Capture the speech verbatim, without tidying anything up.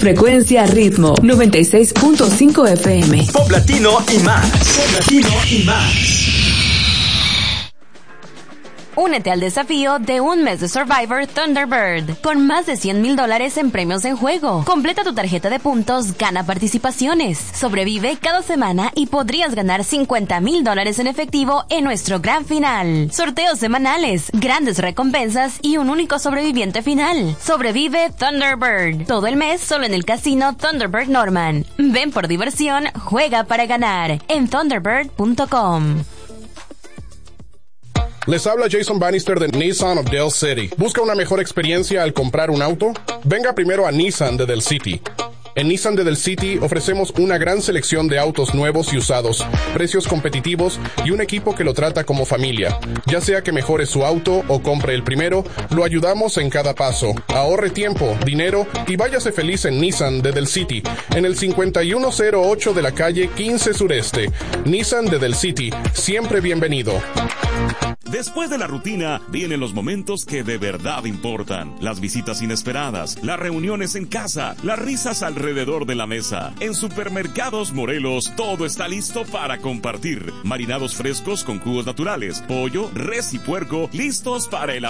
frecuencia Ritmo noventa y seis punto cinco F M. Pop latino y más. Pop latino y más. Únete al desafío de un mes de Survivor Thunderbird, con más de cien mil dólares en premios en juego. Completa tu tarjeta de puntos, gana participaciones. Sobrevive cada semana y podrías ganar cincuenta mil dólares en efectivo en nuestro gran final. Sorteos semanales, grandes recompensas y un único sobreviviente final. Sobrevive Thunderbird. Todo el mes solo en el casino Thunderbird Norman. Ven por diversión, juega para ganar en thunderbird punto com. Les habla Jason Bannister de Nissan of Del City. ¿Busca una mejor experiencia al comprar un auto? Venga primero a Nissan de Del City. En Nissan de Del City ofrecemos una gran selección de autos nuevos y usados, precios competitivos y un equipo que lo trata como familia. Ya sea que mejore su auto o compre el primero, lo ayudamos en cada paso. Ahorre tiempo, dinero y váyase feliz en Nissan de Del City, en el cincuenta y uno cero ocho de la calle quince Sureste. Nissan de Del City, siempre bienvenido. Después de la rutina, vienen los momentos que de verdad importan. Las visitas inesperadas, las reuniones en casa, las risas alrededor de la mesa. En Supermercados Morelos, todo está listo para compartir. Marinados frescos con jugos naturales, pollo, res y puerco, listos para el